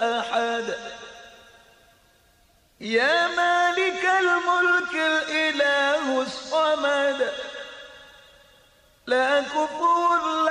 أحد. يا مالك الملك الإله الصمد، لا كفور